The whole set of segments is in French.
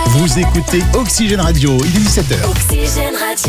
Vous écoutez Oxygène Radio, il est 17h. Oxygène Radio.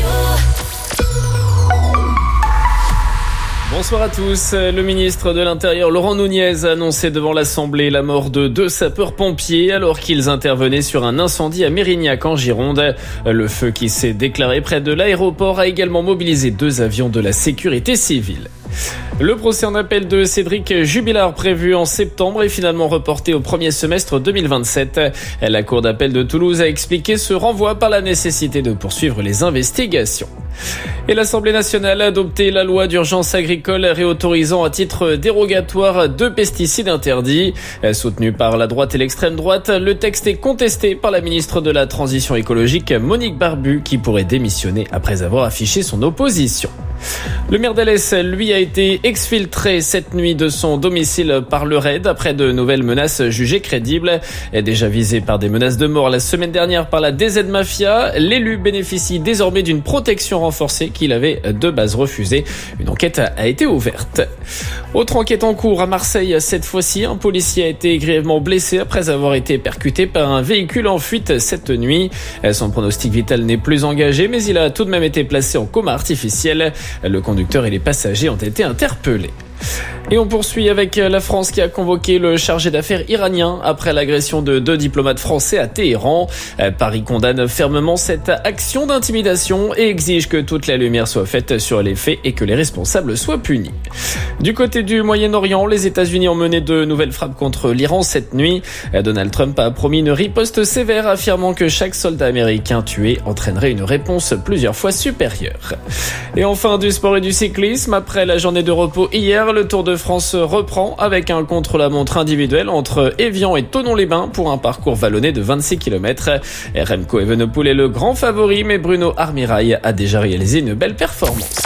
Bonsoir à tous. Le ministre de l'Intérieur, Laurent Nunez, a annoncé devant l'Assemblée la mort de 2 sapeurs-pompiers alors qu'ils intervenaient sur un incendie à Mérignac en Gironde. Le feu qui s'est déclaré près de l'aéroport a également mobilisé 2 avions de la sécurité civile. Le procès en appel de Cédric Jubilard prévu en septembre est finalement reporté au premier semestre 2027. La Cour d'appel de Toulouse a expliqué ce renvoi par la nécessité de poursuivre les investigations. Et l'Assemblée nationale a adopté la loi d'urgence agricole réautorisant à titre dérogatoire 2 pesticides interdits. Soutenu par la droite et l'extrême droite, le texte est contesté par la ministre de la Transition écologique Monique Barbu qui pourrait démissionner après avoir affiché son opposition. Le maire d'Alès, lui, a été exfiltré cette nuit de son domicile par le RAID après de nouvelles menaces jugées crédibles. Déjà visé par des menaces de mort la semaine dernière par la DZ Mafia, l'élu bénéficie désormais d'une protection renforcée qu'il avait de base refusée. Une enquête a été ouverte. Autre enquête en cours à Marseille, cette fois-ci, un policier a été grièvement blessé après avoir été percuté par un véhicule en fuite cette nuit. Son pronostic vital n'est plus engagé, mais il a tout de même été placé en coma artificiel. Le conducteur et les passagers ont été interpellés. Et on poursuit avec la France qui a convoqué le chargé d'affaires iranien après l'agression de 2 diplomates français à Téhéran. Paris condamne fermement cette action d'intimidation et exige que toute la lumière soit faite sur les faits et que les responsables soient punis. Du côté du Moyen-Orient, les États-Unis ont mené de nouvelles frappes contre l'Iran cette nuit. Donald Trump a promis une riposte sévère, affirmant que chaque soldat américain tué entraînerait une réponse plusieurs fois supérieure. Et enfin, du sport et du cyclisme. Après la journée de repos hier, le Tour de France reprend avec un contre-la-montre individuel entre Évian et Thonon-les-Bains pour un parcours vallonné de 26 km. Remco Evenepoel est le grand favori, mais Bruno Armirail a déjà réalisé une belle performance.